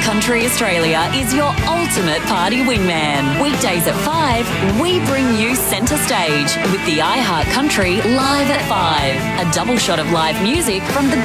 Country Australia is your ultimate party wingman. Weekdays at 5, we bring you centre stage with the iHeart Country Live at 5. A double shot of live music from the